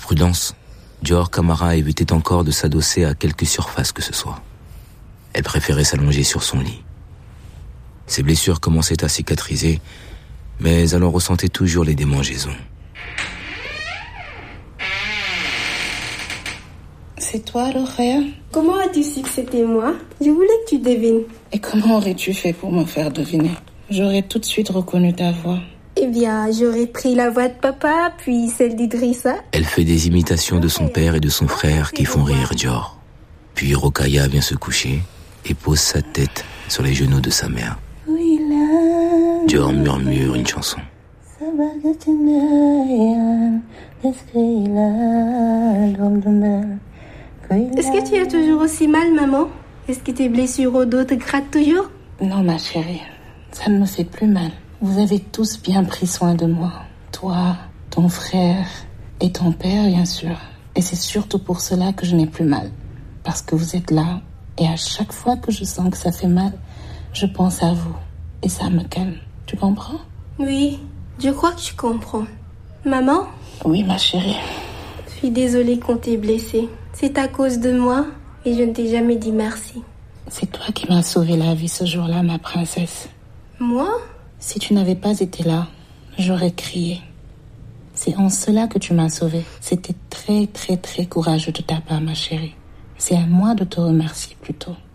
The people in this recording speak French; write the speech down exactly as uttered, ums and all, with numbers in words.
prudence, Dior Camara évitait encore de s'adosser à quelque surface que ce soit. Elle préférait s'allonger sur son lit. Ses blessures commençaient à cicatriser, mais elle en ressentait toujours les démangeaisons. C'est toi, Laura? Comment as-tu su que c'était moi? Je voulais que tu devines. Et comment aurais-tu fait pour me faire deviner? J'aurais tout de suite reconnu ta voix. Eh bien, j'aurais pris la voix de papa, puis celle d'Idrissa. Elle fait des imitations de son père et de son frère qui font rire Dior. Puis Rokhaya vient se coucher et pose sa tête sur les genoux de sa mère. Dior murmure une chanson. Est-ce que tu as toujours aussi mal, maman? Est-ce que tes blessures au dos te grattent toujours? Non, ma chérie, ça ne me fait plus mal. Vous avez tous bien pris soin de moi. Toi, ton frère et ton père, bien sûr. Et c'est surtout pour cela que je n'ai plus mal. Parce que vous êtes là. Et à chaque fois que je sens que ça fait mal, je pense à vous. Et ça me calme. Tu comprends? Oui, je crois que je comprends. Maman? Oui, ma chérie. Je suis désolée qu'on t'ait blessée. C'est à cause de moi et je ne t'ai jamais dit merci. C'est toi qui m'as sauvé la vie ce jour-là, ma princesse. Moi? Si tu n'avais pas été là, j'aurais crié. C'est en cela que tu m'as sauvée. C'était très, très, très courageux de ta part, ma chérie. C'est à moi de te remercier plutôt.